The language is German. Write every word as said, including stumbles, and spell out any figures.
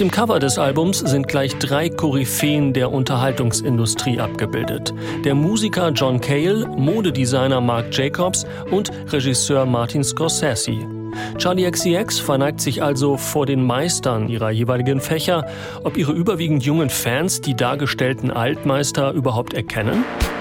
dem Cover des Albums sind gleich drei Koryphäen der Unterhaltungsindustrie abgebildet. Der Musiker John Cale, Modedesigner Marc Jacobs und Regisseur Martin Scorsese. Charli X C X verneigt sich also vor den Meistern ihrer jeweiligen Fächer. Ob ihre überwiegend jungen Fans die dargestellten Altmeister überhaupt erkennen?